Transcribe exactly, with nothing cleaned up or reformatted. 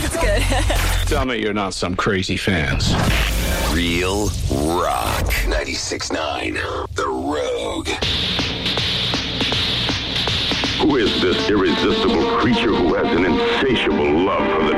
It's good. Tell me you're not some crazy fans. Real Rock. ninety-six point nine. The Rogue. Who is this irresistible creature who has an insatiable love for the